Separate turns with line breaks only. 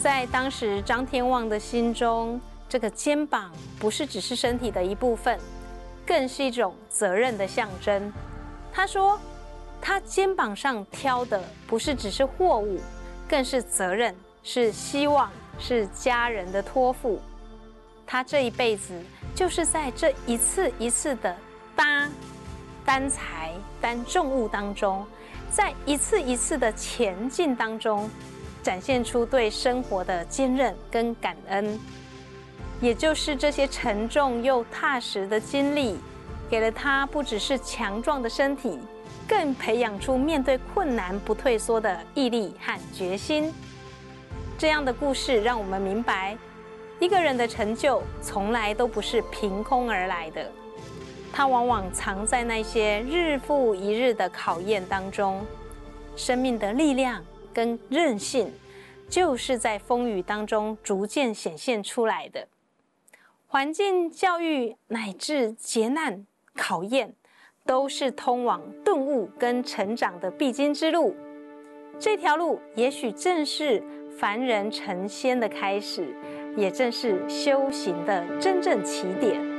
在当时张天旺的心中，这个肩膀不是只是身体的一部分，更是一种责任的象征。他说，他肩膀上挑的不是只是货物，更是责任，是希望，是家人的托付。他这一辈子就是在这一次一次的担柴担重物当中，在一次一次的前进当中，展现出对生活的坚韧跟感恩。也就是这些沉重又踏实的经历，给了他不只是强壮的身体，更培养出面对困难不退缩的毅力和决心。这样的故事让我们明白，一个人的成就从来都不是凭空而来的，它往往藏在那些日复一日的考验当中。生命的力量跟韧性，就是在风雨当中逐渐显现出来的。环境、教育乃至劫难、考验，都是通往顿悟跟成长的必经之路。这条路也许正是凡人成仙的开始，也正是修行的真正起点。